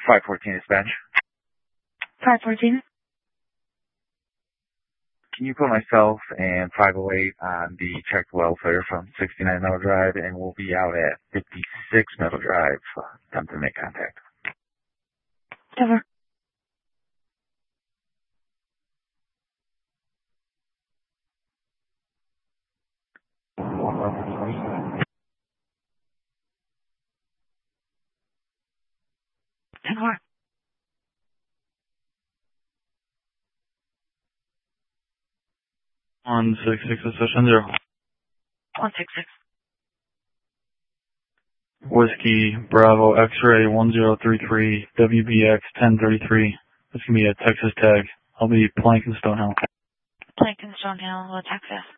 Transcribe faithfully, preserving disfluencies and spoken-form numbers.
five fourteen dispatch. five fourteen. Can you put myself and five oh eight on the checked welfare from sixty-nine Meadow Drive, and we'll be out at fifty-six Meadow Drive. Time to make contact. Over. ten four. one six six, session zero. one six six. Whiskey, Bravo, X-ray, one zero three three, W B X ten thirty-three. This can be a Texas tag. I'll be Plank and Stonehill. Plank and Stonehill, Texas.